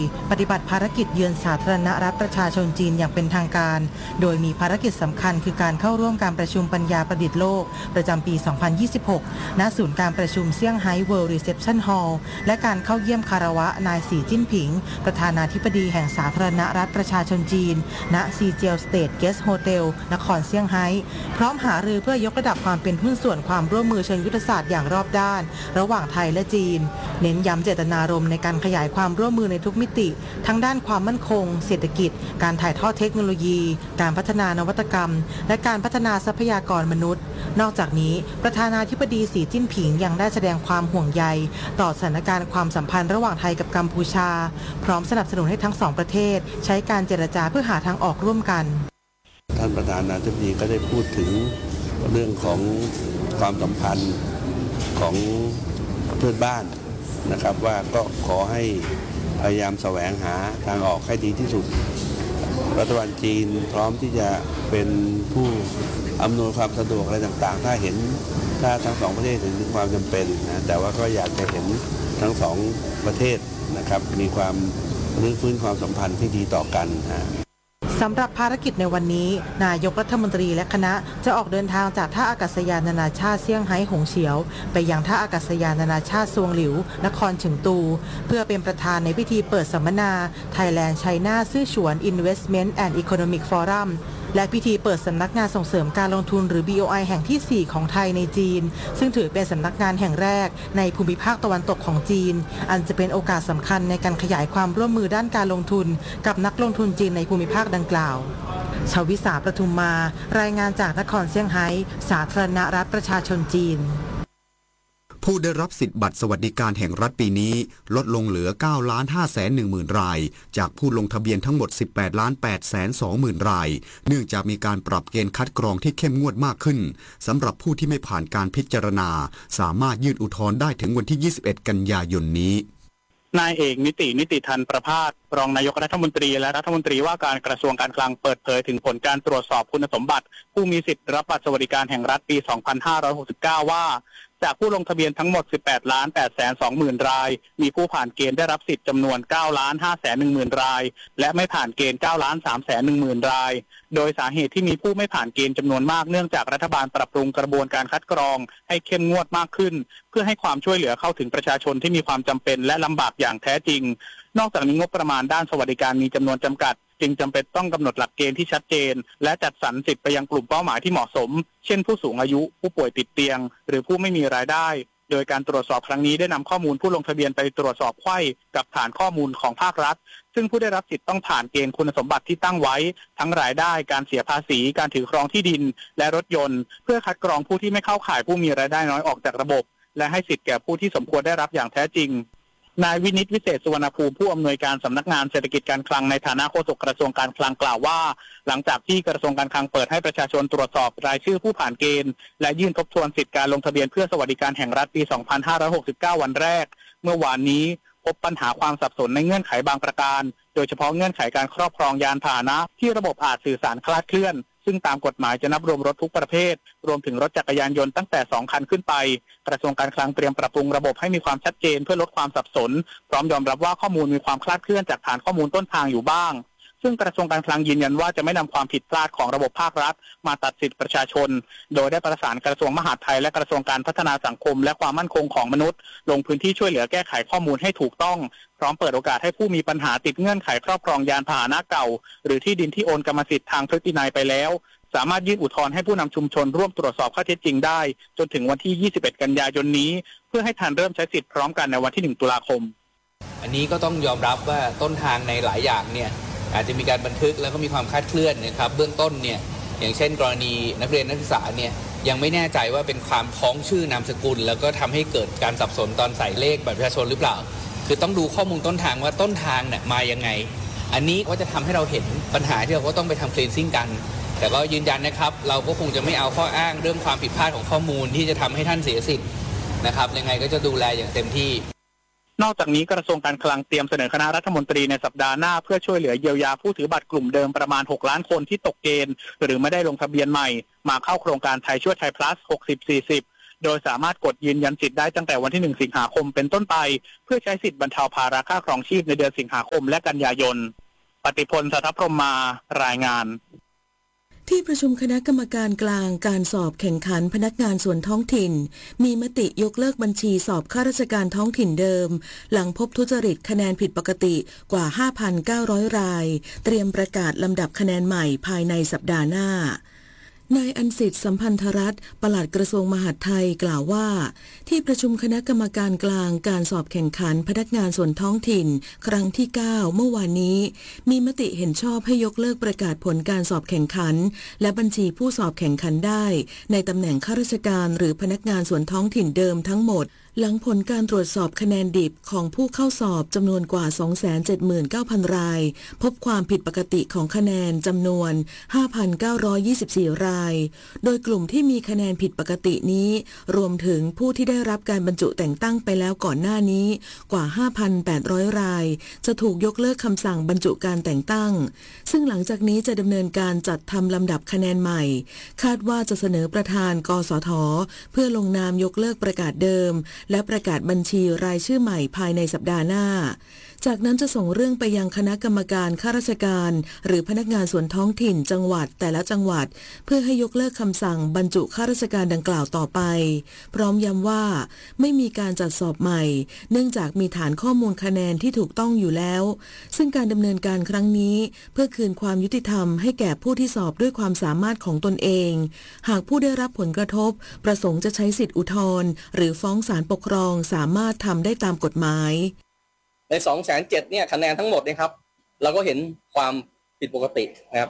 ปฏิบัติภารกิจเยือนสาธารณรัฐประชาชนจีนอย่างเป็นทางการโดยมีภารกิจสำคัญคือการเข้าร่วมการประชุมปัญญาประดิษฐ์โลกประจำปี 2026 ณ ศูนย์การประชุมเซี่ยงไฮ้ World Reception Hall และการเข้าเยี่ยมคารวะนายสีจิ้นผิงประธานาธิบดีแห่งสาธารณรัฐประชาชนจีนณซีเจียวสเตทเกสต์โฮเทลนครเซี่ยงไฮ้พร้อมหารือเพื่อยกระดับความเป็นหุ้นส่วนความร่วมมือเชิงยุทธศาสตร์อย่างรอบด้านระหว่างไทยและจีนเน้นย้ำเจตนารมณ์ในการขยายความร่วมมือในทุกมิติทั้งด้านความมั่นคงเศรษฐกิจการถ่ายทอดเทคโนโลยีการพัฒนานวัตกรรมและการพัฒนาทรัพยากรมนุษย์นอกจากนี้ประธานาธิบดีสีจิ้นผิงยังได้แสดงความห่วงใยต่อสถานการณ์ความสัมพันธ์ระหว่างไทยกับกัมพูชาพร้อมสนับสนุนให้ทั้งสองประเทศใช้การเจรจาเพื่อหาทางออกร่วมกันท่านประธานาธิบดีก็ได้พูดถึงเรื่องของความสัมพันธ์ของเพื่อนบ้านนะครับว่าก็ขอให้พยายามแสวงหาทางออกให้ดีที่สุดรัฐบาลจีนพร้อมที่จะเป็นผู้อำนวยความสะดวกอะไรต่างๆถ้าทั้งสองประเทศเห็นถึงความจำเป็นนะแต่ว่าก็อยากจะเห็นทั้งสองประเทศนะครับมีความรื้อฟื้นความสัมพันธ์ที่ดีต่อกันนะสำหรับภารกิจในวันนี้นายกรัฐมนตรีและคณะจะออกเดินทางจากท่าอากาศยานนานาชาติเซี่ยงไฮ้หงเฉียวไปยังท่าอากาศยานนานาชาติซวงหลิวนครเฉิงตูเพื่อเป็นประธานในพิธีเปิดสัมมนา Thailand China ซื่อฉวน Investment and Economic Forum และพิธีเปิดสำนักงานส่งเสริมการลงทุนหรือ BOI แห่งที่ 4 ของไทยในจีนซึ่งถือเป็นสำนักงานแห่งแรกในภูมิภาคตะวันตกของจีนอันจะเป็นโอกาสสำคัญในการขยายความร่วมมือด้านการลงทุนกับนักลงทุนจีนในภูมิภาคดังกล่าวชวิสาประทุมมารายงานจากนครเซี่ยงไฮ้สาธารณรัฐประชาชนจีนผู้ได้รับสิทธิบัตรสวัสดิการแห่งรัฐปีนี้ลดลงเหลือ 9,510,000 รายจากผู้ลงทะเบียนทั้งหมด 18,820,000 รายเนื่องจากมีการปรับเกณฑ์คัดกรองที่เข้มงวดมากขึ้นสำหรับผู้ที่ไม่ผ่านการพิจารณาสามารถยื่นอุทธรณ์ได้ถึงวันที่ 21 กันยายนนี้นายเอกนิติทันประภาสรองนายกรัฐมนตรีและรัฐมนตรีว่าการกระทรวงการคลังเปิดเผยถึงผลการตรวจสอบคุณสมบัติผู้มีสิทธิ์รับบัตรสวัสดิการแห่งรัฐปี 2569 ว่าจากผู้ลงทะเบียนทั้งหมด 18,820,000 รายมีผู้ผ่านเกณฑ์ได้รับสิทธิ์จำนวน 9,510,000 รายและไม่ผ่านเกณฑ์ 9,310,000 รายโดยสาเหตุที่มีผู้ไม่ผ่านเกณฑ์จำนวนมากเนื่องจากรัฐบาลปรับปรุงกระบวนการคัดกรองให้เข้มงวดมากขึ้นเพื่อให้ความช่วยเหลือเข้าถึงประชาชนที่มีความจำเป็นและลำบากอย่างแท้จริงนอกจากนี้งบประมาณด้านสวัสดิการมีจำนวนจำกัดจึงจำเป็นต้องกำหนดหลักเกณฑ์ที่ชัดเจนและจัดสรรสิทธิ์ไปยังกลุ่มเป้าหมายที่เหมาะสมเช่นผู้สูงอายุผู้ป่วยติดเตียงหรือผู้ไม่มีรายได้โดยการตรวจสอบครั้งนี้ได้นำข้อมูลผู้ลงทะเบียนไปตรวจสอบไขว้กับฐานข้อมูลของภาครัฐซึ่งผู้ได้รับสิทธิ์ต้องผ่านเกณฑ์คุณสมบัติที่ตั้งไว้ทั้งรายได้การเสียภาษีการถือครองที่ดินและรถยนต์เพื่อคัดกรองผู้ที่ไม่เข้าข่ายผู้มีรายได้น้อยออกจากระบบและให้สิทธิ์แก่ผู้ที่สมควรได้รับอย่างแท้จริงนายวินิตวิเศษสุวรรณภูมิผู้อำนวยการสำนักงานเศรษฐกิจการคลังในฐานะโฆษกกระทรวงการคลังกล่าวว่าหลังจากที่กระทรวงการคลังเปิดให้ประชาชนตรวจสอบรายชื่อผู้ผ่านเกณฑ์และยื่นทบทวนสิทธิการลงทะเบียนเพื่อสวัสดิการแห่งรัฐปี 2569 วันแรกเมื่อวานนี้พบปัญหาความสับสนในเงื่อนไขบางประการโดยเฉพาะเงื่อนไขการครอบครองยานพาหนะที่ระบบอาจสื่อสารคลาดเคลื่อนซึ่งตามกฎหมายจะนับรวมรถทุกประเภทรวมถึงรถจักรยานยนต์ตั้งแต่2 คันขึ้นไปกระทรวงการคลังเตรียมปรับปรุงระบบให้มีความชัดเจนเพื่อลดความสับสนพร้อมยอมรับว่าข้อมูลมีความคลาดเคลื่อนจากฐานข้อมูลต้นทางอยู่บ้างซึ่งกระทรวงการคลังยืนยันว่าจะไม่นำความผิดพลาดของระบบภาครัฐมาตัดสิทธิประชาชนโดยได้ประสานกระทรวงมหาดไทยและกระทรวงการพัฒนาสังคมและความมั่นคงของมนุษย์ลงพื้นที่ช่วยเหลือแก้ไขข้อมูลให้ถูกต้องพร้อมเปิดโอกาสให้ผู้มีปัญหาติดเงื่อนไขครอบครองยานพาหนะเก่าหรือที่ดินที่โอนกรรมสิทธิ์ทางพฤตินัยไปแล้วสามารถยื่นอุทธรณ์ให้ผู้นำชุมชนร่วมตรวจสอบข้อเท็จจริงได้จนถึงวันที่ 21 กันยายนนี้เพื่อให้ทันเริ่มใช้สิทธิ์พร้อมกันในวันที่ 1 ตุลาคมอันนี้ก็ต้องยอมรับว่าต้นทางในหลายอย่างเนี่ยอาจจะมีการบันทึกแล้วก็มีความคลาดเคลื่อนนะครับเบื้องต้นเนี่ยอย่างเช่นกรณีนักเรียนนักศึกษาเนี่ยยังไม่แน่ใจว่าเป็นความพ้องชื่อนามสกุลแล้วก็ทำให้เกิดการสับสนตอนใส่เลขบัตรประชาชนหรือเปล่าคือต้องดูข้อมูลต้นทางว่าต้นทางเนี่ยมายังไงอันนี้ก็จะทำให้เราเห็นปัญหาที่เราก็ต้องไปทำ cleansing กันแต่ก็ยืนยันนะครับเราก็คงจะไม่เอาข้ออ้างเรื่องความผิดพลาดของข้อมูลที่จะทำให้ท่านเสียสิทธิ์นะครับยังไงก็จะดูแลอย่างเต็มที่นอกจากนี้กระทรวงการคลังเตรียมเสนอคณะรัฐมนตรีในสัปดาห์หน้าเพื่อช่วยเหลือเยียวยาผู้ถือบัตรกลุ่มเดิมประมาณ6 ล้านคนที่ตกเกณฑ์หรือไม่ได้ลงทะเบียนใหม่มาเข้าโครงการไทยช่วยไทย plus 60-40 โดยสามารถกดยืนยันสิทธิ์ได้ตั้งแต่วันที่1 สิงหาคมเป็นต้นไปเพื่อใช้สิทธิ์บรรเทาภาระค่าครองชีพในเดือนสิงหาคมและกันยายนปฏิพล สัทธพรหมารายงานที่ประชุมคณะกรรมการกลางการสอบแข่งขันพนักงานส่วนท้องถิ่นมีมติยกเลิกบัญชีสอบข้าราชการท้องถิ่นเดิมหลังพบทุจริตคะแนนผิดปกติกว่า 5,900 รายเตรียมประกาศลำดับคะแนนใหม่ภายในสัปดาห์หน้านายอันสิทธิ์สัมพันธรัตน์ปลัดกระทรวงมหาดไทยกล่าวว่าที่ประชุมคณะกรรมการกลางการสอบแข่งขันพนักงานส่วนท้องถิ่นครั้งที่ 9 เมื่อวานนี้มีมติเห็นชอบให้ยกเลิกประกาศผลการสอบแข่งขันและบัญชีผู้สอบแข่งขันได้ในตำแหน่งข้าราชการหรือพนักงานส่วนท้องถิ่นเดิมทั้งหมดหลังผลการตรวจสอบคะแนนดิบของผู้เข้าสอบจำนวนกว่า 279,000 รายพบความผิดปกติของคะแนนจำนวน 5,924 รายโดยกลุ่มที่มีคะแนนผิดปกตินี้รวมถึงผู้ที่ได้รับการบรรจุแต่งตั้งไปแล้วก่อนหน้านี้กว่า 5,800 รายจะถูกยกเลิกคำสั่งบรรจุการแต่งตั้งซึ่งหลังจากนี้จะดำเนินการจัดทำลำดับคะแนนใหม่คาดว่าจะเสนอประธานกสทเพื่อลงนามยกเลิกประกาศเดิมและประกาศบัญชีรายชื่อใหม่ภายในสัปดาห์หน้าจากนั้นจะส่งเรื่องไปยังคณะกรรมการข้าราชการหรือพนักงานส่วนท้องถิ่นจังหวัดแต่ละจังหวัดเพื่อให้ยกเลิกคำสั่งบรรจุข้าราชการดังกล่าวต่อไปพร้อมย้ำว่าไม่มีการจัดสอบใหม่เนื่องจากมีฐานข้อมูลคะแนนที่ถูกต้องอยู่แล้วซึ่งการดำเนินการครั้งนี้เพื่อคืนความยุติธรรมให้แก่ผู้ที่สอบด้วยความสามารถของตนเองหากผู้ได้รับผลกระทบประสงค์จะใช้สิทธิอุทธรณ์หรือฟ้องศาลปกครองสามารถทำได้ตามกฎหมายใน 207,000 เนี่ยคะแนนทั้งหมดนะครับเราก็เห็นความผิดปกตินะครับ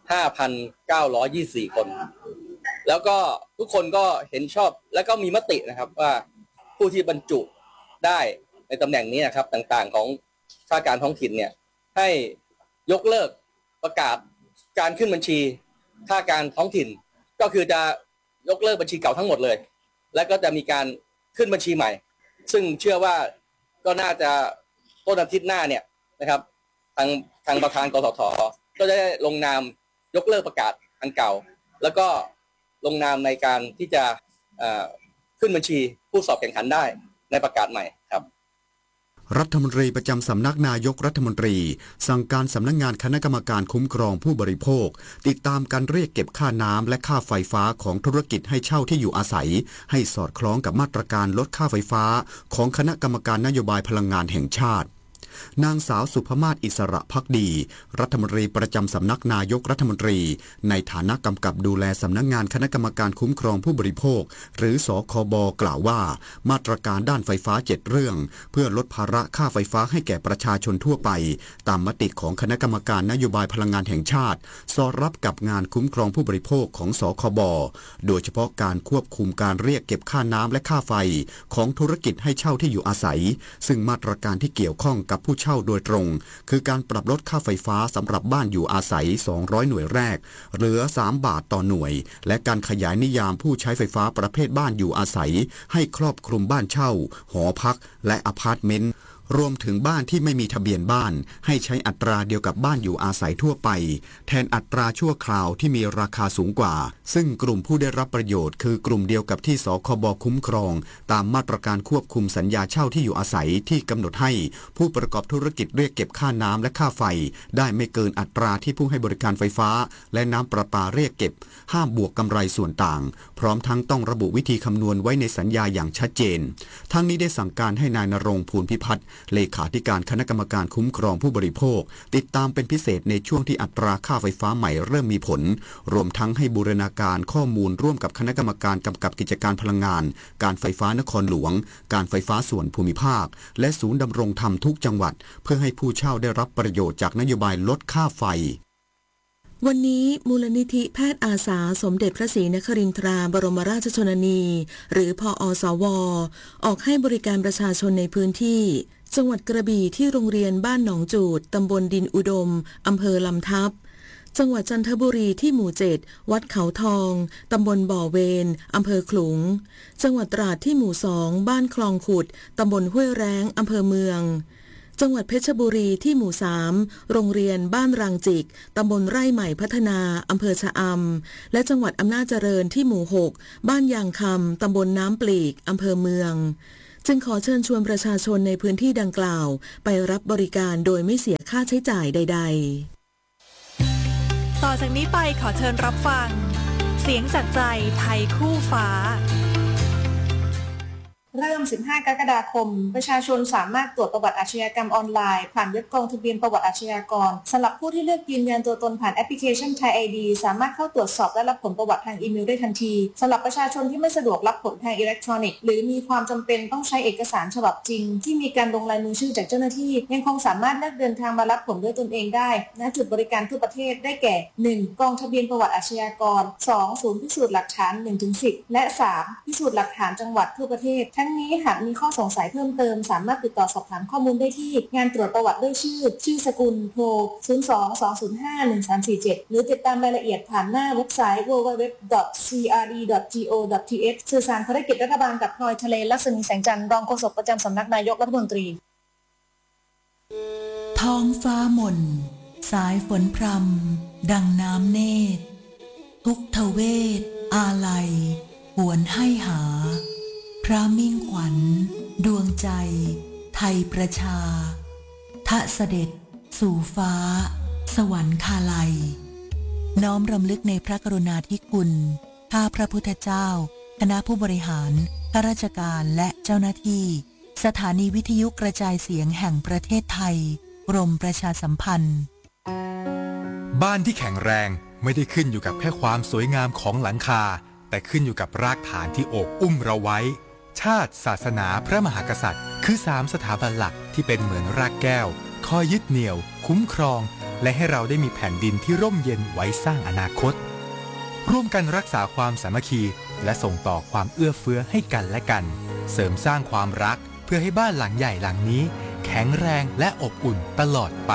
5,924 คนแล้วก็ทุกคนก็เห็นชอบแล้วก็มีมตินะครับว่าผู้ที่บรรจุได้ในตำแหน่งนี้นะครับต่างๆของข้าราชการท้องถิ่นเนี่ยให้ยกเลิกประกาศการขึ้นบัญชีข้าราชการท้องถิ่นก็คือจะยกเลิกบัญชีเก่าทั้งหมดเลยและก็จะมีการขึ้นบัญชีใหม่ซึ่งเชื่อว่าก็น่าจะต้นอาทิตย์หน้าเนี่ยนะครับทางประธานกสทก็จะได้ลงนามยกเลิกประกาศอันเก่าแล้วก็ลงนามในการที่จะขึ้นบัญชีผู้สอบแข่งขันได้ในประกาศใหม่ครับรัฐมนตรีประจำสำนักนายกรัฐมนตรีสั่งการสำนักงานคณะกรรมการคุ้มครองผู้บริโภคติดตามการเรียกเก็บค่าน้ำและค่าไฟฟ้าของธุรกิจให้เช่าที่อยู่อาศัยให้สอดคล้องกับมาตรการลดค่าไฟฟ้าของคณะกรรมการนโยบายพลังงานแห่งชาตินางสาวสุภมาศอิสระภักดีรัฐมนตรีประจำสำนักนายกรัฐมนตรีในฐานะกำกับดูแลสำนักงานคณะกรรมการคุ้มครองผู้บริโภคหรือสคบ.กล่าวว่ามาตรการด้านไฟฟ้า7เรื่องเพื่อลดภาระค่าไฟฟ้าให้แก่ประชาชนทั่วไปตามมติของคณะกรรมการนโยบายพลังงานแห่งชาติสอดรับกับงานคุ้มครองผู้บริโภคของสคบ.โดยเฉพาะการควบคุมการเรียกเก็บค่าน้ำและค่าไฟของธุรกิจให้เช่าที่อยู่อาศัยซึ่งมาตรการที่เกี่ยวข้องกับผู้เช่าโดยตรงคือการปรับลดค่าไฟฟ้าสำหรับบ้านอยู่อาศัย200หน่วยแรกเหลือ3 บาทต่อหน่วยและการขยายนิยามผู้ใช้ไฟฟ้าประเภทบ้านอยู่อาศัยให้ครอบคลุมบ้านเช่าหอพักและอพาร์ตเมนต์รวมถึงบ้านที่ไม่มีทะเบียนบ้านให้ใช้อัตราเดียวกับบ้านอยู่อาศัยทั่วไปแทนอัตราชั่วคราวที่มีราคาสูงกว่าซึ่งกลุ่มผู้ได้รับประโยชน์คือกลุ่มเดียวกับที่สคบ.คุ้มครองตามมาตรการควบคุมสัญญาเช่าที่อยู่อาศัยที่กำหนดให้ผู้ประกอบธุรกิจเรียกเก็บค่าน้ำและค่าไฟได้ไม่เกินอัตราที่ผู้ให้บริการไฟฟ้าและน้ำประปาเรียกเก็บห้ามบวกกำไรส่วนต่างพร้อมทั้งต้องระบุวิธีคำนวณไว้ในสัญญาอย่างชัดเจนทั้งนี้ได้สั่งการให้นายณรงค์ ภูลพิพัฒน์เลขาธิการคณะกรรมการคุ้มครองผู้บริโภคติดตามเป็นพิเศษในช่วงที่อัตราค่าไฟฟ้าใหม่เริ่มมีผลรวมทั้งให้บูรณาการข้อมูลร่วมกับคณะกรรมการกำกับกิจการพลังงานการไฟฟ้านครหลวงการไฟฟ้าส่วนภูมิภาคและศูนย์ดำรงธรรมทุกจังหวัดเพื่อให้ผู้เช่าได้รับประโยชน์จากนโยบายลดค่าไฟวันนี้มูลนิธิแพทย์อาสาสมเด็จพระศรีนครินทราบรมราชชนนีหรือพอสว.ออกให้บริการประชาชนในพื้นที่จังหวัดกระบี่ที่โรงเรียนบ้านหนองจูดตำบลดินอุดมอำเภอลำทับจังหวัดจันทบุรีที่หมู่7วัดเขาทองตำบลบ่อเวนอำเภอขลุงจังหวัดตราดที่หมู่2บ้านคลองขุดตำบลห้วยแร้งอำเภอเมืองจังหวัดเพชรบุรีที่หมู่ 3 โรงเรียนบ้านรังจิกตำบลไร่ใหม่พัฒนาอำเภอชะอำและจังหวัดอำนาจเจริญที่หมู่ 6 บ้านยางคำตำบลน้ำปลีกอำเภอเมืองจึงขอเชิญชวนประชาชนในพื้นที่ดังกล่าวไปรับบริการโดยไม่เสียค่าใช้จ่ายใดๆต่อจากนี้ไปขอเชิญรับฟังเสียงจากใจไทยคู่ฟ้าเริ่ม 15 กรกฎาคมประชาชนสามารถตรวจประวัติอาชญากรรมออนไลน์ผ่านเว็บกองทะเบียนประวัติอาชญากรสำหรับผู้ที่เลือกยืนยันตัวตนผ่านแอปพลิเคชัน Thai ID สามารถเข้าตรวจสอบและรับผลประวัติทางอีเมลได้ทันทีสำหรับประชาชนที่ไม่สะดวกรับผลทางอิเล็กทรอนิกส์หรือมีความจำเป็นต้องใช้เอกสารฉบับจริงที่มีการลงลายมือชื่อจากเจ้าหน้าที่ยังคงสามารถเลือกเดินทางมารับผลด้วยตนเองได้ณจุดบริการทั่วประเทศได้แก่ 1. กองทะเบียนประวัติอาชญากร 2. ศูนย์พิสูจน์หลักฐาน 1-10 และ 3. พิสูจน์หลักฐานจังหวัดทั่วประเทศทั้งนี้หากมีข้อสงสัยเพิ่มเติมสามารถติดต่อสอบถามข้อมูลได้ที่งานตรวจประวัติด้วยชื่อสกุลโทร 02-205-1347 หรือติดตามรายละเอียดผ่านหน้าเว็บไซต์ www.cre.go.th สื่อสารภารกิจรัฐบาลกับพลอยทะเลลักษณีแสงจันทร์รองโฆษกประจำสำนักนายกรัฐมนตรีท้องฟ้ามนสายฝนพรำดังน้ำเนตรทุกทเวทอาลัยหวนให้หาพระมิ่งขวัญดวงใจไทยประชาทะเสด็จสู่ฟ้าสวรรคาลัยน้อมรำลึกในพระกรุณาธิคุณข้าพระพุทธเจ้าคณะผู้บริหารข้าราชการและเจ้าหน้าที่สถานีวิทยุกระจายเสียงแห่งประเทศไทยกรมประชาสัมพันธ์บ้านที่แข็งแรงไม่ได้ขึ้นอยู่กับแค่ความสวยงามของหลังคาแต่ขึ้นอยู่กับรากฐานที่โอบอุ้มเราไว้ชาติศาสนาพระมหากษัตริย์คือ3สถาบันหลักที่เป็นเหมือนรากแก้วคอยยึดเหนี่ยวคุ้มครองและให้เราได้มีแผ่นดินที่ร่มเย็นไว้สร้างอนาคตร่วมกันรักษาความสามัคคีและส่งต่อความเอื้อเฟื้อให้กันและกันเสริมสร้างความรักเพื่อให้บ้านหลังใหญ่หลังนี้แข็งแรงและอบอุ่นตลอดไป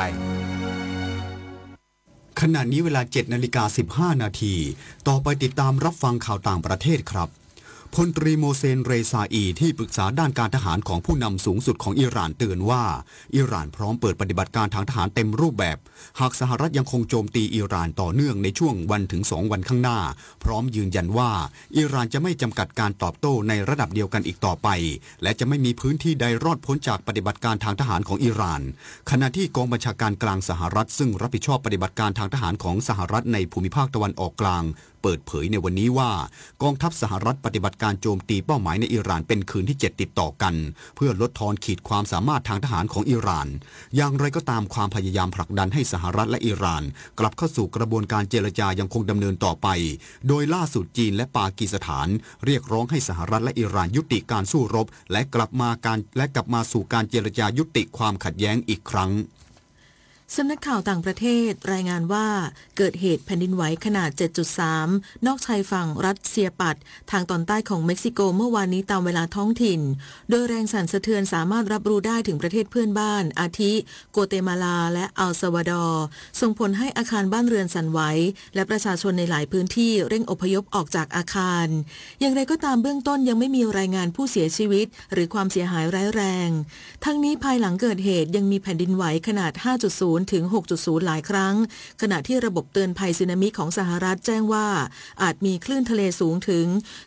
ขณะนี้เวลา 7:15 นาทีต่อไปติดตามรับฟังข่าวต่างประเทศครับพลตรีโมเซน เรซาอีที่ปรึกษาด้านการทหารของผู้นำสูงสุดของอิหร่านเตือนว่าอิหร่านพร้อมเปิดปฏิบัติการทางทหารเต็มรูปแบบหากสหรัฐยังคงโจมตีอิหร่านต่อเนื่องในช่วงวันถึง2 วันข้างหน้าพร้อมยืนยันว่าอิหร่านจะไม่จำกัดการตอบโต้ในระดับเดียวกันอีกต่อไปและจะไม่มีพื้นที่ใดรอดพ้นจากปฏิบัติการทางทหารของอิหร่านขณะที่กองบัญชาการกลางสหรัฐซึ่งรับผิดชอบปฏิบัติการทางทหารของสหรัฐในภูมิภาคตะวันออกกลางเปิดเผยในวันนี้ว่ากองทัพสหรัฐปฏิบัติการโจมตีเป้าหมายในอิหร่านเป็นคืนที่7ติดต่อกันเพื่อลดทอนขีดความสามารถทางทหารของอิหร่านอย่างไรก็ตามความพยายามผลักดันให้สหรัฐและอิหร่านกลับเข้าสู่กระบวนการเจรจายังคงดำเนินต่อไปโดยล่าสุดจีนและปากีสถานเรียกร้องให้สหรัฐและอิหร่านยุติการสู้รบและกลับมาสู่การเจรจายุติความขัดแย้งอีกครั้งสำนักข่าวต่างประเทศรายงานว่าเกิดเหตุแผ่นดินไหวขนาด 7.3 นอกชายฝั่งรัสเซียปัดทางตอนใต้ของเม็กซิโกเมื่อวานนี้ตามเวลาท้องถิ่นโดยแรงสั่นสะเทือนสามารถรับรู้ได้ถึงประเทศเพื่อนบ้านอาทิโกเตมาลาและอัลซาวาดอร์ส่งผลให้อาคารบ้านเรือนสั่นไหวและประชาชนในหลายพื้นที่เร่งอพยพออกจากอาคารอย่างไรก็ตามเบื้องต้นยังไม่มีรายงานผู้เสียชีวิตหรือความเสียหายร้ายแรงทั้งนี้ภายหลังเกิดเหตุยังมีแผ่นดินไหวขนาด 5.0 ถึง 6.0 หลายครั้งขณะที่ระบบเตือนภัยสึนามิของสหรัฐแจ้งว่าอาจมีคลื่นทะเลสูงถึง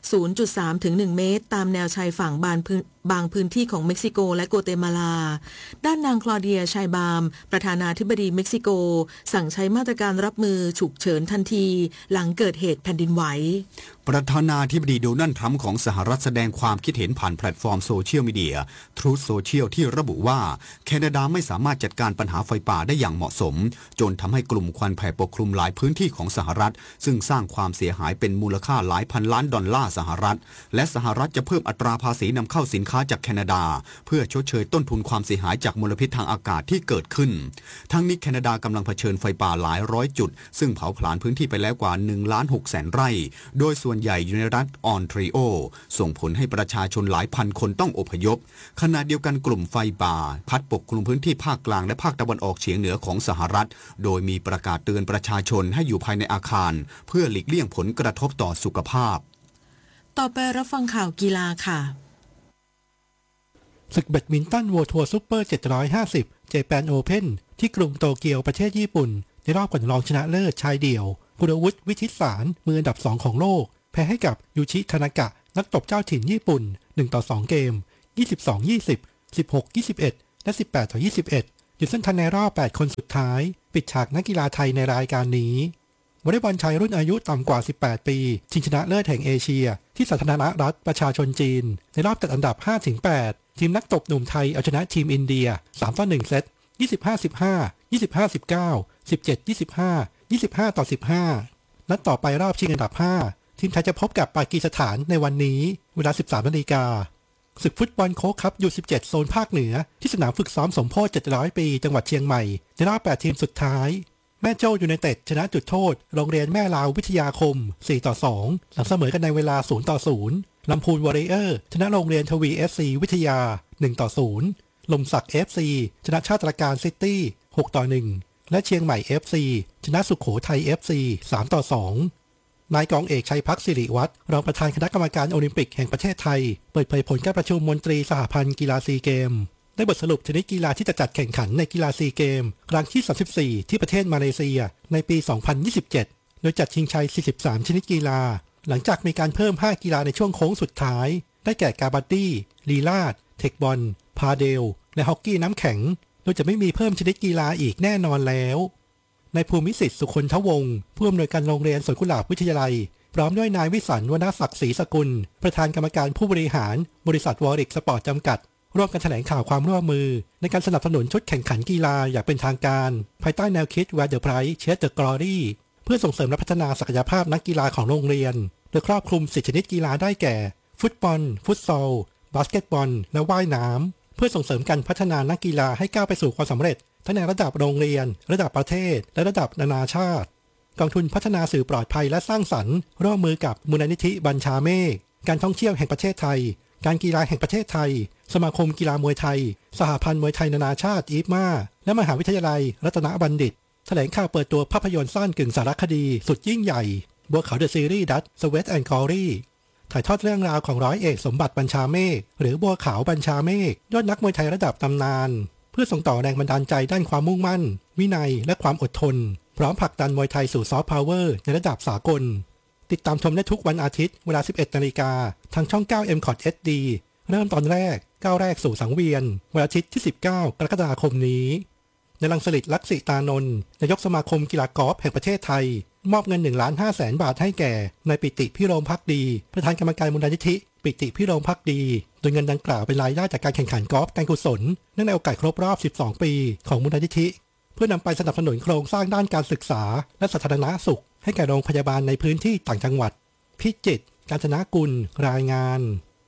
0.3 ถึง 1 เมตรตามแนวชายฝั่งบางพื้นที่ของเม็กซิโกและโกเตมาลาด้านนางคลอเดียชัยบามประธานาธิบดีเม็กซิโกสั่งใช้มาตรการรับมือฉุกเฉินทันทีหลังเกิดเหตุแผ่นดินไหวประธานาธิบดีโดนัลด์ทรัมป์ของสหรัฐแสดงความคิดเห็นผ่านแพลตฟอร์มโซเชียลมีเดีย Truth Social ที่ระบุว่าแคนาดาไม่สามารถจัดการปัญหาไฟป่าได้อย่างเหมาะสมจนทำให้กลุ่มควันแผ่ปกคลุมหลายพื้นที่ของสหรัฐซึ่งสร้างความเสียหายเป็นมูลค่าหลายพันล้านดอลลาร์สหรัฐและสหรัฐจะเพิ่มอัตราภาษีนำเข้าสินค้าจากแคนาดาเพื่อชดเชยต้นทุนความเสียหายจากมลพิษทางอากาศที่เกิดขึ้นทั้งนี้แคนาดากำลังเผชิญไฟป่าหลายร้อยจุดซึ่งเผาผลาญพื้นที่ไปแล้วกว่า 1,600,000 ไร่โดยส่วนใหญ่อยู่ในรัฐออนทรีโอส่งผลให้ประชาชนหลายพันคนต้องอพยพขณะเดียวกันกลุ่มไฟป่าพัดปกคลุมพื้นที่ภาคกลางและภาคตะวันออกเฉียงเหนือของสหรัฐโดยมีประกาศเตือนประชาชนให้อยู่ภายในอาคารเพื่อหลีกเลี่ยงผลกระทบต่อสุขภาพต่อไปรับฟังข่าวกีฬาค่ะศึกแบดมินตัน World Tour Super 750 Japan Open ที่กรุงโตเกียวประเทศญี่ปุ่นในรอบก่อนรองชนะเลิศชายเดี่ยวกุลวุฒิวิชิตสารมืออันดับ2ของโลกแพ้ให้กับยูชิทานากะนักตบเจ้าถิ่นญี่ปุ่น1-2เกม 22-20 16-21 และ 18-21 อยู่เส้นทันในรอบ8คนสุดท้ายปิดฉากนักกีฬาไทยในรายการนี้วอลเลย์บอลชายรุ่นอายุต่ำกว่า18ปีชิงชนะเลิศแห่งเอเชียที่สาธารณรัฐประชาชนจีนในรอบจัดอันดับ 5-8 ทีมนักตบหนุ่มไทยเอาชนะทีมอินเดีย 3-1 เซต 25-15 25-19 17-25 25-15 นัดต่อไปรอบชิงอันดับ 5 ทีมไทยจะพบกับปากีสถานในวันนี้เวลา 13 นาฬิกาศึกฟุตบอลโค้กคัพ U17 โซนภาคเหนือที่สนามฝึกซ้อมสมโพธิ700 ปีจังหวัดเชียงใหม่ในรอบ8ทีมสุดท้ายแม่โจ้ยูไนเต็ดชนะจุดโทษโรงเรียนแม่ลาววิทยาคม 4-2 หลังเสมอกันในเวลา 0-0 ลำพูนวอริเออร์ชนะโรงเรียนทวี FC วิทยา 1-0 ลมศักดิ์ FC ชนะชาติตระการซิตี้ 6-1 และเชียงใหม่ FC ชนะสุโขทัย FC 3-2 นายกองเอกชัยพักสิริวัฒน์รองประธานคณะกรรมการโอลิมปิกแห่งประเทศไทยเปิดเผยผลการประชุมมนตรีสหพันธ์กีฬาซีเกมได้บทสรุปชนิดกีฬาที่จะจัดแข่งขันในกีฬาซีเกมครั้งที่ 34 ที่ประเทศมาเลเซียในปี 2027 โดยจัดชิงชัย 43 ชนิดกีฬาหลังจากมีการเพิ่ม 5 กีฬาในช่วงโค้งสุดท้ายได้แก่กาบัดดี้ลีลาดเทคบอลพาเดลและฮอกกี้น้ำแข็งโดยจะไม่มีเพิ่มชนิดกีฬาอีกแน่นอนแล้วในภูมิสิทธิ์สุคนทวงศ์ผู้อำนวยการโรงเรียนสวนกุหลาบวิทยาลัยพร้อมด้วยนายวิสันต์วรรณศักดิ์ศรีสกุลประธานกรรมการผู้บริหารบริษัทวอริกสปอร์ตจำกัดร่วมกันแถลงข่าวความร่วมมือในการสนับสนุนชุดแข่งขันกีฬาอย่างเป็นทางการภายใต้แนวคิด Where the Prize Chase the Glory เพื่อส่งเสริมและพัฒนาศักยภาพนักกีฬาของโรงเรียนโดยครอบคลุม10ชนิดกีฬาได้แก่ฟุตบอลฟุตซอลบาสเกตบอลและว่ายน้ำเพื่อส่งเสริมการพัฒนานักกีฬาให้ก้าวไปสู่ความสำเร็จทั้งในระดับโรงเรียนระดับประเทศและระดับนานาชาติกองทุนพัฒนาสื่อปลอดภัยและสร้างสรรค์ร่วมมือกับมูลนิธิบัญชาเมฆการท่องเที่ยวแห่งประเทศไทยการกีฬาแห่งประเทศไทยสมาคมกีฬามวยไทยสหพันธ์มวยไทยนานาชาติอีฟมาและมหาวิทยาลัยรัตนบัณฑิตแถลงข่าวเปิดตัวภาพยนตร์สั้นกึ่งสารคดีสุดยิ่งใหญ่บัวขาวเดอะซีรีส์ดัตสเวทแอนด์กอรี่ถ่ายทอดเรื่องราวของร้อยเอกสมบัติบัญชาเมฆหรือบัวขาวบัญชาเมฆยอดนักมวยไทยระดับตำนานเพื่อส่งต่อแรงบันดาลใจด้านความมุ่งมั่นวินัยและความอดทนพร้อมผลักดันมวยไทยสู่ซอฟต์พาวเวอร์ในระดับสากลติดตามชมได้ทุกวันอาทิตย์เวลา 11 นาฬิกาทางช่อง 9 MCOT HD เริ่มตอนแรกก้าวแรกสู่สังเวียนวันอาทิตย์ที่ 19 กรกฎาคมนี้ในรังสฤษดิ์ ลักษิตานนท์นายกสมาคมกีฬากอล์ฟแห่งประเทศไทยมอบเงิน 1,500,000 บาทให้แก่นายปิติพิรมภักดีประธานกรรมการมูลนิธิปิติพิรมภักดีโดยเงินดังกล่าวเป็นรายได้จากการแข่งขันกอล์ฟการกุศลเนื่องในโอกาสครบรอบ 12 ปีของมูลนิธิเพื่อนำไปสนับสนุนโครงสร้างด้านการศึกษาและสาธารณสุขให้แก่โรงพยาบาลในพื้นที่ต่างจังหวัดพิจิตรกาญจนกุลรายงาน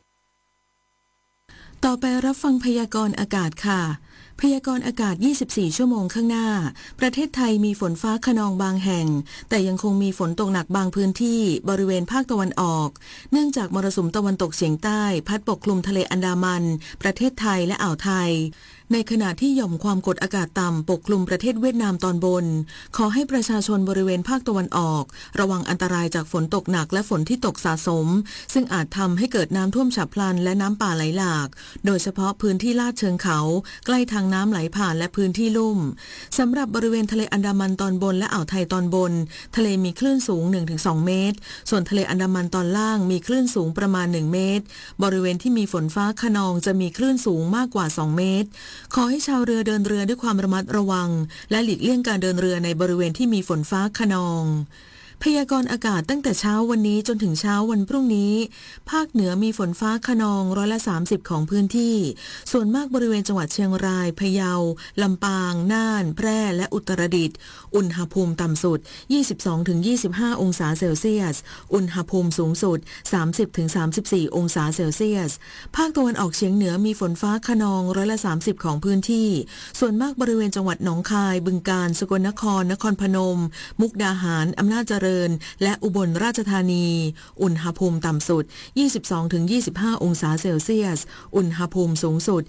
ต่อไปรับฟังพยากรณ์อากาศค่ะพยากรณ์อากาศ 24 ชั่วโมงข้างหน้าประเทศไทยมีฝนฟ้าคะนองบางแห่งแต่ยังคงมีฝนตกหนักบางพื้นที่บริเวณภาคตะวันออกเนื่องจากมรสุมตะวันตกเฉียงใต้พัดปกคลุมทะเลอันดามันประเทศไทยและอ่าวไทยในขณะที่หย่อมความกดอากาศต่ำปกคลุมประเทศเวียดนามตอนบนขอให้ประชาชนบริเวณภาคตะวันออกระวังอันตรายจากฝนตกหนักและฝนที่ตกสะสมซึ่งอาจทำให้เกิดน้ำท่วมฉับพลันและน้ำป่าไหลหลากโดยเฉพาะพื้นที่ลาดเชิงเขาใกล้ทางน้ำไหลผ่านและพื้นที่ลุ่มสำหรับบริเวณทะเลอันดามันตอนบนและอ่าวไทยตอนบนทะเลมีคลื่นสูง 1-2 เมตรส่วนทะเลอันดามันตอนล่างมีคลื่นสูงประมาณ1เมตรบริเวณที่มีฝนฟ้าคะนองจะมีคลื่นสูงมากกว่า2เมตรขอให้ชาวเรือเดินเรือด้วยความระมัดระวังและหลีกเลี่ยงการเดินเรือในบริเวณที่มีฝนฟ้าคะนองพยากรณ์อากาศตั้งแต่เช้าวันนี้จนถึงเช้าวันพรุ่งนี้ภาคเหนือมีฝนฟ้าคะนอง30%ของพื้นที่ส่วนมากบริเวณจังหวัดเชียงรายพะเยาลำปางน่านแพร่และอุตรดิตถ์อุณหภูมิต่ำสุด 22-25 องศาเซลเซียสอุณหภูมิสูงสุด 30-34 องศาเซลเซียสภาคตะวันออกเฉียงเหนือมีฝนฟ้าคะนอง30%ของพื้นที่ส่วนมากบริเวณจังหวัดหนองคายบึงกาฬสกลนครนครพนมมุกดาหารอำนาจเจริญริญและอุบลราชธานีอุณหภูมิต่ำสุด 22-25 องศาเซลเซียสอุณหภูมิสูงสุด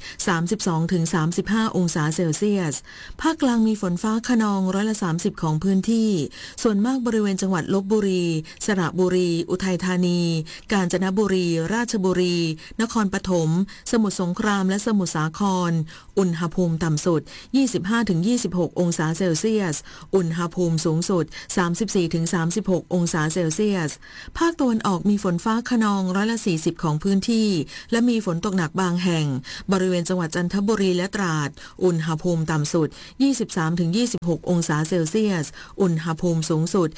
32-35 องศาเซลเซียสภาคกลางมีฝนฟ้าคะนอง30%ของพื้นที่ส่วนมากบริเวณจังหวัดลพบุรีสระบุรีอุทัยธานีกาญจนบุรีราชบุรีนครปฐมสมุทรสงครามและสมุทรสาครอุณหภูมิต่ำสุด 25-26 องศาเซลเซียสอุณหภูมิสูงสุด 34-36 องศาเซลเซียสภาคตะวันออกมีฝนฟ้าคะนอง40%ของพื้นที่และมีฝนตกหนักบางแห่งบริเวณจังหวัดจันทบุรีและตราดอุณหภูมิต่ำสุด 23-26 องศาเซลเซียสอุณหภูมิสูงสุด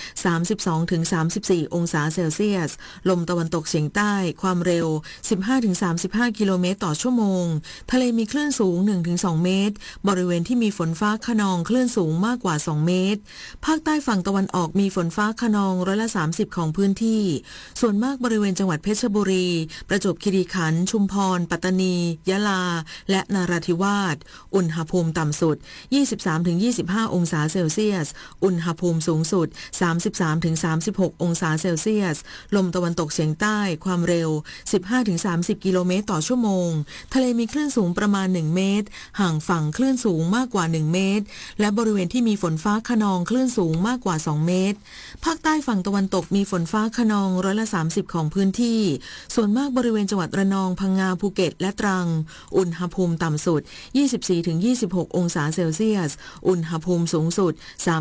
32-34 องศาเซลเซียสลมตะวันตกเฉียงใต้ความเร็ว 15-35 กิโลเมตรต่อชั่วโมงทะเลมีคลื่นสูง 1-2 เมตรบริเวณที่มีฝนฟ้าคะนองคลื่นสูงมากกว่า 2 เมตรภาคใต้ฝั่งตะวันออกมีฝนฟ้าคะนอง30%ของพื้นที่ส่วนมากบริเวณจังหวัดเพชรบุรีประจวบคีรีขันธ์ชุมพรปัตตานียะลาและนราธิวาสอุณหภูมิต่ำสุด 23-25 องศาเซลเซียสอุณหภูมิสูงสุด 33-36 องศาเซลเซียสลมตะวันตกเฉียงใต้ความเร็ว 15-30 กิโลเมตรต่อชั่วโมงทะเลมีคลื่นสูงประมาณ 1 เมตรห่างฝั่งคลื่นสูงมากกว่า 1 เมตรและบริเวณที่มีฝนฟ้าคะนองคลื่นสูงมากกว่า 2 เมตรภาคใต้ฝั่งตะวันตกมีฝนฟ้าคะนอง30%ของพื้นที่ส่วนมากบริเวณจังหวัดระนองพังงาภูเก็ตและตรังอุณหภูมิต่ำสุด 24-26 องศาเซลเซียสอุณหภูมิสูงสุด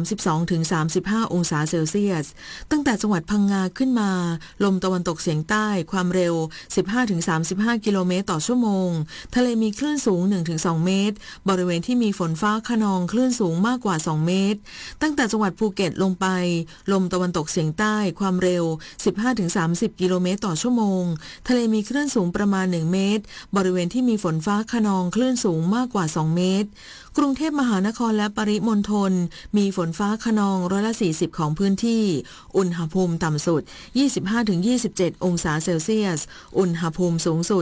32-35 องศาเซลเซียสตั้งแต่จังหวัดพังงาขึ้นมาลมตะวันตกเฉียงใต้ความเร็ว 15-35 กิโลเมตรต่อชั่วโมงทะเลมีคลื่นสูง 1-2 เมตรบริเวณที่มีฝนฟ้าคะนองคลื่นสูงมากกว่า 2 เมตรตั้งแต่จังหวัดภูเก็ตลงไปลมตะวันตกเฉียงใต้ความเร็ว 15-30 กิโลเมตรต่อชั่วโมงทะเลมีคลื่นสูงประมาณ 1 เมตรบริเวณที่มีฝนฟ้าคะนองคลื่นสูงมากกว่า 2 เมตรกรุงเทพมหานครและปริมณฑลมีฝนฟ้าคะนอง40%ของพื้นที่อุณหภูมิต่ำสุด 25-27 องศาเซลเซียสอุณหภูมิสูงสุด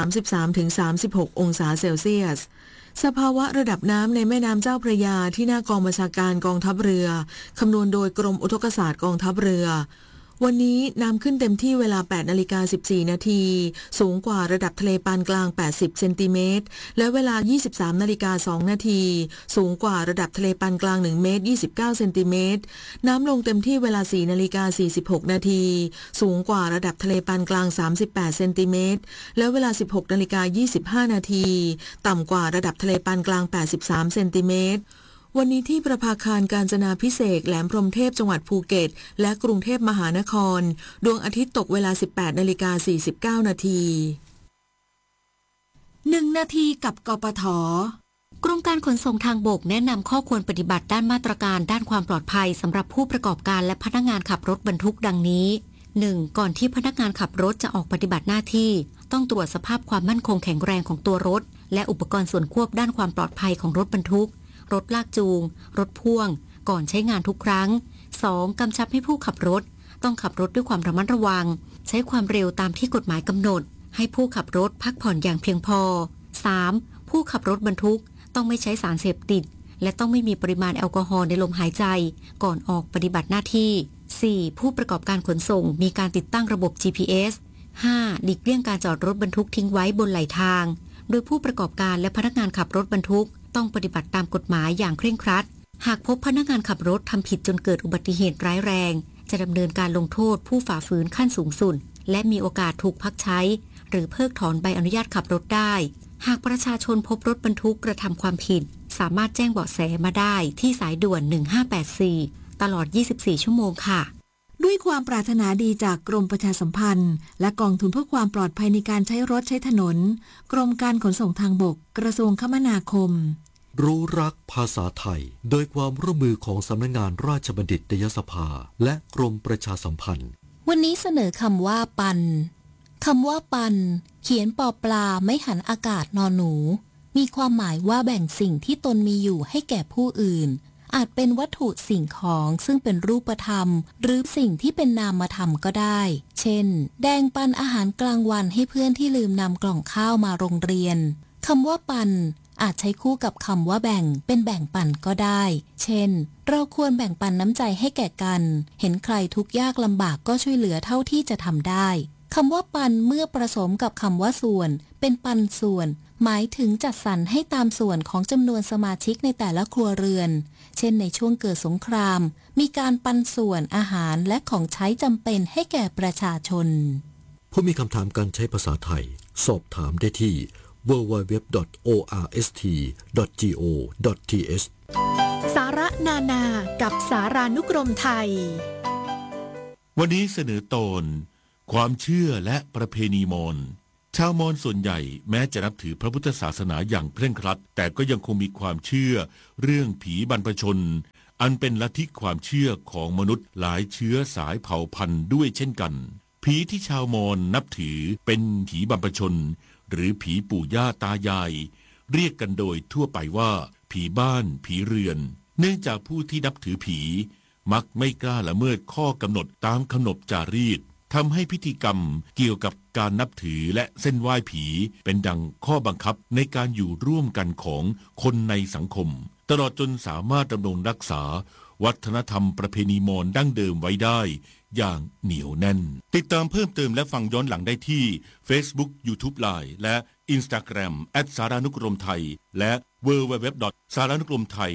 33-36 องศาเซลเซียสสภาวะระดับน้ำในแม่น้ำเจ้าพระยาที่หน้ากองบัญชาการกองทัพเรือคำนวณโดยกรมอุทกศาสตร์กองทัพเรือวันนี้น้ำขึ้นเต็มที่เวลา 8:14 นาทีสูงกว่าระดับทะเลปานกลาง80เซนติเมตรและเวลา 23:02 นาทีสูงกว่าระดับทะเลปานกลาง1เมตร29เซนติเมตรน้ำลงเต็มที่เวลา 4:46 นาทีสูงกว่าระดับทะเลปานกลาง38เซนติเมตรและเวลา 16:25 นาทีต่ำกว่าระดับทะเลปานกลาง83เซนติเมตรวันนี้ที่ประภาคารกาญจนาภิเษกแหลมพรหมเทพจังหวัดภูเก็ตและกรุงเทพมหานครดวงอาทิตย์ตกเวลา 18:49 นาที 1 นาทีกับกปท.กรมการขนส่งทางบกแนะนำข้อควรปฏิบัติด้านมาตรการด้านความปลอดภัยสำหรับผู้ประกอบการและพนักงานขับรถบรรทุกดังนี้ 1. ก่อนที่พนักงานขับรถจะออกปฏิบัติหน้าที่ต้องตรวจสภาพความมั่นคงแข็งแรงของตัวรถและอุปกรณ์ส่วนควบด้านความปลอดภัยของรถบรรทุกรถลากจูงรถพ่วงก่อนใช้งานทุกครั้ง 2. กำชับให้ผู้ขับรถต้องขับรถด้วยความระมัดระวังใช้ความเร็วตามที่กฎหมายกำหนดให้ผู้ขับรถพักผ่อนอย่างเพียงพอ 3. ผู้ขับรถบรรทุกต้องไม่ใช้สารเสพติดและต้องไม่มีปริมาณแอลกอฮอล์ในลมหายใจก่อนออกปฏิบัติหน้าที่ 4. ผู้ประกอบการขนส่งมีการติดตั้งระบบ GPS 5. หลีกเลี่ยงการจอดรถบรรทุกทิ้งไว้บนไหลทางโดยผู้ประกอบการและพนักงานขับรถบรรทุกต้องปฏิบัติตามกฎหมายอย่างเคร่งครัดหากพบพนักงานขับรถทำผิดจนเกิดอุบัติเหตุร้ายแรงจะดำเนินการลงโทษผู้ฝ่าฝืนขั้นสูงสุดและมีโอกาสถูกพักใช้หรือเพิกถอนใบอนุญาตขับรถได้หากประชาชนพบรถบรรทุกกระทำความผิดสามารถแจ้งเบาะแสมาได้ที่สายด่วน 1584 ตลอด 24 ชั่วโมงค่ะด้วยความปรารถนาดีจากกรมประชาสัมพันธ์และกองทุนเพื่อความปลอดภัยในการใช้รถใช้ถนนกรมการขนส่งทางบกกระทรวงคมนาคมรู้รักภาษาไทยโดยความร่วมมือของสำนักงานราชบัณฑิตยสภาและกรมประชาสัมพันธ์วันนี้เสนอคำว่าปันคำว่าปันเขียนปอปลาไม่หันอากาศนอหนูมีความหมายว่าแบ่งสิ่งที่ตนมีอยู่ให้แก่ผู้อื่นอาจเป็นวัตถุสิ่งของซึ่งเป็นรูปธรรมหรือสิ่งที่เป็นนามธรรมก็ได้เช่นแบ่งปันอาหารกลางวันให้เพื่อนที่ลืมนำกล่องข้าวมาโรงเรียนคำว่าปันอาจใช้คู่กับคำว่าแบ่งเป็นแบ่งปันก็ได้ เช่นเราควรแบ่งปันน้ำใจให้แก่กันเห็นใครทุกข์ยากลำบากก็ช่วยเหลือเท่าที่จะทำได้คำว่าปันเมื่อผสมกับคำว่าส่วนเป็นปันส่วนหมายถึงจัดสรรให้ตามส่วนของจำนวนสมาชิกในแต่ละครัวเรือนเช่นในช่วงเกิดสงครามมีการปันส่วนอาหารและของใช้จำเป็นให้แก่ประชาชนผู้มีคำถามการใช้ภาษาไทยสอบถามได้ที่ www.orst.go.th สาระนานากับสารานุกรมไทยวันนี้เสนอตอนความเชื่อและประเพณีมอญชาวมอญส่วนใหญ่แม้จะนับถือพระพุทธศาสนาอย่างเคร่งครัดแต่ก็ยังคงมีความเชื่อเรื่องผีบรรพชนอันเป็นลัทธิความเชื่อของมนุษย์หลายเชื้อสายเผ่าพันธุ์ด้วยเช่นกันผีที่ชาวมอญนับถือเป็นผีบรรพชนหรือผีปู่ย่าตายายเรียกกันโดยทั่วไปว่าผีบ้านผีเรือนเนื่องจากผู้ที่นับถือผีมักไม่กล้าละเมิดข้อกำหนดตามขนบจารีตทำให้พิธีกรรมเกี่ยวกับการนับถือและเส้นไหว้ผีเป็นดังข้อบังคับในการอยู่ร่วมกันของคนในสังคมตลอดจนสามารถดำรงรักษาวัฒนธรรมประเพณีมอญดั้งเดิมไว้ได้อย่างเหนียวแน่นติดตามเพิ่มเติมและฟังย้อนหลังได้ที่ Facebook YouTube Line และ Instagram @สารานุกรมไทยและ www.saranukromthai